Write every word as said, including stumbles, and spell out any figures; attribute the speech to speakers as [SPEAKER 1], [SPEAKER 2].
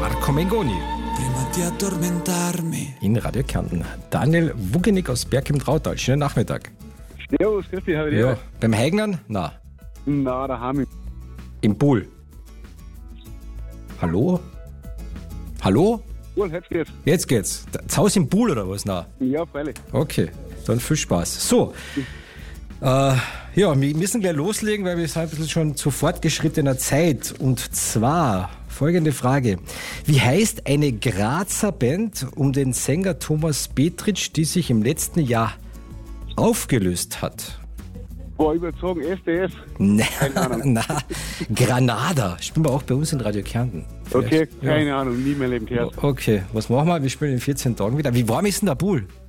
[SPEAKER 1] Marco Mengoni.
[SPEAKER 2] Prima di addormentarmi.
[SPEAKER 1] In Radio Kärnten. Daniel Wugenig aus Berg im Trautal. Schönen Nachmittag.
[SPEAKER 3] Servus, grüß dich, habe
[SPEAKER 1] Ja. Beim Heignern? Na.
[SPEAKER 3] Na, daheim.
[SPEAKER 1] Im Pool. Hallo? Hallo?
[SPEAKER 3] Cool, jetzt geht's.
[SPEAKER 1] Jetzt geht's. Das Haus im Pool oder was? Na.
[SPEAKER 3] Ja, freilich.
[SPEAKER 1] Okay, dann viel Spaß. So, äh, ja, wir müssen gleich loslegen, weil wir sind ein bisschen schon zu fortgeschrittener Zeit. Und zwar folgende Frage. Wie heißt eine Grazer Band um den Sänger Thomas Petritsch, die sich im letzten Jahr aufgelöst hat?
[SPEAKER 3] Boah, überzogen, S D S.
[SPEAKER 1] Na,
[SPEAKER 3] Keine Ahnung.
[SPEAKER 1] na, Granada. Spielen wir auch bei uns in Radio Kärnten.
[SPEAKER 3] Okay,
[SPEAKER 1] Vielleicht.
[SPEAKER 3] keine
[SPEAKER 1] Ja.
[SPEAKER 3] Ahnung, nie mehr Leben gehört.
[SPEAKER 1] Okay, was machen wir? Wir spielen in vierzehn Tagen wieder. Wie warm ist denn der Pool?